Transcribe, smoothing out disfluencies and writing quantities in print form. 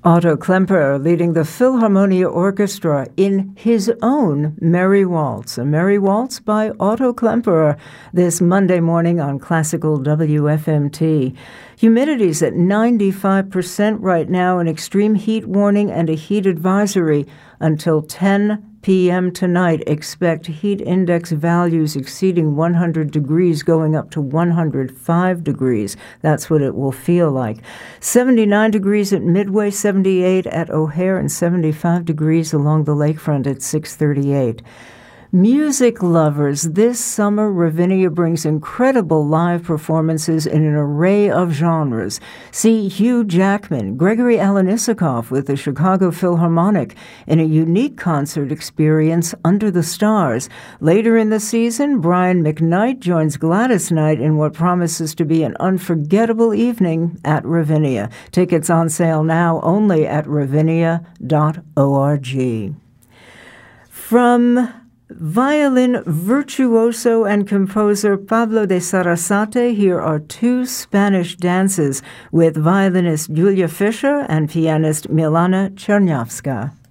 Otto Klemperer leading the Philharmonia Orchestra in his own Merry Waltz, a Merry Waltz by Otto Klemperer this Monday morning on Classical WFMT. Humidity's at 95% right now, an extreme heat warning and a heat advisory until 10 p.m. tonight. Expect heat index values exceeding 100 degrees, going up to 105 degrees. That's what it will feel like. 79 degrees at Midway, 78 at O'Hare, and 75 degrees along the lakefront at 638. Music lovers, this summer Ravinia brings incredible live performances in an array of genres. See Hugh Jackman, Gregory Alan Isakov with the Chicago Philharmonic in a unique concert experience under the stars. Later in the season, Brian McKnight joins Gladys Knight in what promises to be an unforgettable evening at Ravinia. Tickets on sale now only at ravinia.org. From violin virtuoso and composer Pablo de Sarasate, here are two Spanish dances with violinist Julia Fischer and pianist Milana Chernyavska.